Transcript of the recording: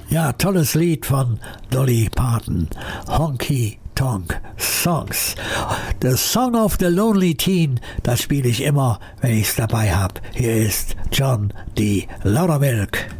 Ja, tolles Lied von Dolly Parton. Honky Tonk Songs. The Song of the Lonely Teen, das spiele ich immer, wenn ich es dabei habe. Hier ist John D. Laudermilk.